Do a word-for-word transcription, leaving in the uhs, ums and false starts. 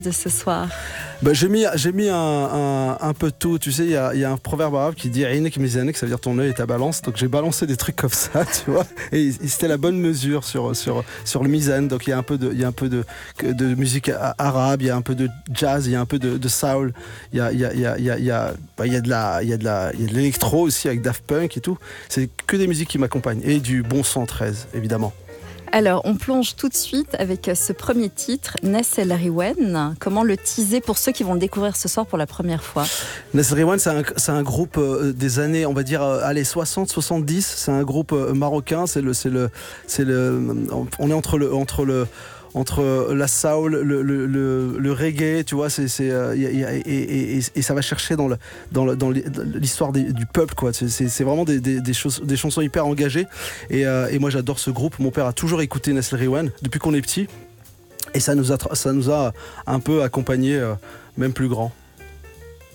de ce soir? Bah, j'ai mis, j'ai mis un, un, un peu de tout. Tu sais, il y a, y a un proverbe arabe qui dit Ainek mizanek, ça veut dire ton œil est ta balance. Donc j'ai balancé des trucs comme ça, tu vois. Et, et c'était la bonne mesure sur, sur, sur le mizan. Donc il y a un peu de, il y a un peu de, de musique arabe, il y a un peu de jazz, il y a un peu de, de soul, il y a, il y a, il y a, il y a, il y a, bah, il y a de la, il y a de la, il y a de l'électro aussi avec Daft Punk et tout. C'est que des musiques qui m'accompagnent. Et du bon cent treize, évidemment. Alors, on plonge tout de suite avec ce premier titre, Nes El Riwen. Comment le teaser pour ceux qui vont le découvrir ce soir pour la première fois? Nes El Riwen, c'est un, c'est un groupe euh, des années, on va dire, euh, allez, soixante soixante-dix. C'est un groupe euh, marocain. C'est le, c'est le, c'est le, on est entre le, entre le, entre la soul, le, le, le, le reggae, tu vois, c'est, c'est, euh, y a, y a, et, et, et, et ça va chercher dans, le, dans, le, dans l'histoire des, du peuple, quoi. C'est, c'est, c'est vraiment des, des, des, choses, des chansons hyper engagées. Et, euh, et moi, j'adore ce groupe. Mon père a toujours écouté Nes El Riwen depuis qu'on est petit. Et ça nous a, ça nous a un peu accompagnés, euh, même plus grand.